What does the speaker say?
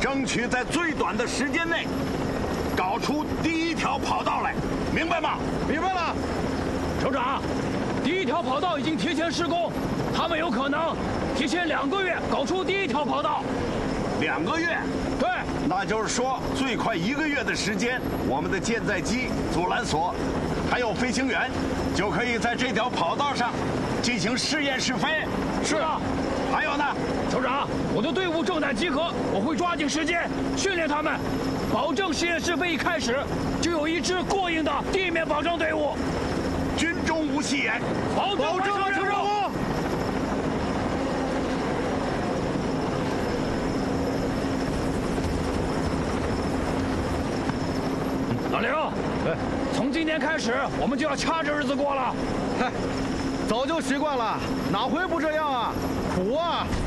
争取在最短的时间内搞出第一条跑道来，明白吗？ 明白了。 首长，第一条跑道已经提前施工，他们有可能提前2个月搞出第一条跑道。 2个月？ 对。 那就是说，最快1个月的时间，我们的舰载机、阻拦索，还有飞行员，就可以在这条跑道上进行试验试飞。 是啊。 还有呢， 首长，我的队伍正在集合，我会抓紧时间训练他们，保证实验试飞一开始就有一支过硬的地面保障队伍。 军中无戏言， 保证完成任务。老刘，从今天开始，我们就要掐着日子过了。 嗨，早就习惯了，哪回不这样啊？苦啊！